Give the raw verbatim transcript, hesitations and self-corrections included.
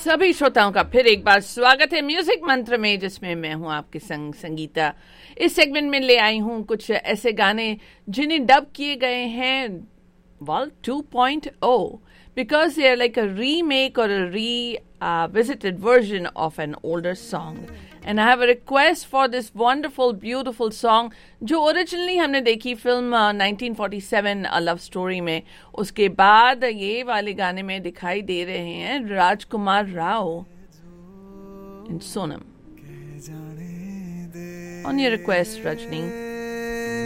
सभी श्रोताओं का फिर एक बार स्वागत है म्यूजिक मंत्र में, जिसमें मैं हूं आपके संग संगीता। इस सेगमेंट में ले आई हूं कुछ ऐसे गाने जिन्हें डब किए गए हैं well two point O, because they are like a remake or a revisited version of an older song. And I have a request for this wonderful, beautiful song, जो originally हमने देखी film uh, nineteen forty seven A Love Story में. उसके बाद ये वाले गाने में दिखाई दे रहे हैं राजकुमार Rao and Sonam. On your request, Rajni.